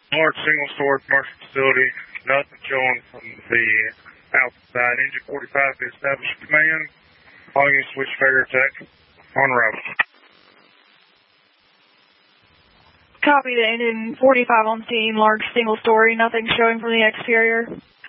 Large single-story commercial facility. Nothing showing from the outside. Engine 45 to establish command. All units switch carrier tech on route. Copy the engine 45 on scene. Large single-story. Nothing showing from the exterior.